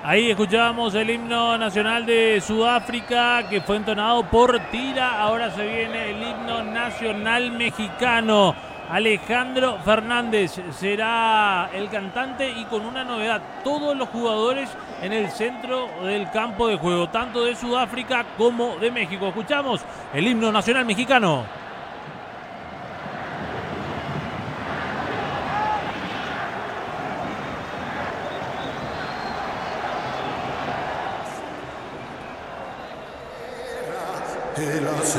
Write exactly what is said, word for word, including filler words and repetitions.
Ahí escuchábamos el himno nacional de Sudáfrica que fue entonado por Tira. Ahora se viene el himno nacional mexicano. Alejandro Fernández será el cantante y con una novedad, todos los jugadores en el centro del campo de juego, tanto de Sudáfrica como de México. Escuchamos el himno nacional mexicano. El